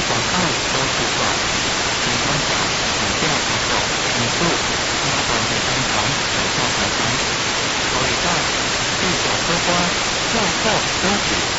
广告都是广，平方角、股价不够，指数、拉高的当中，股价调整，所以到地角多瓜，破破都指。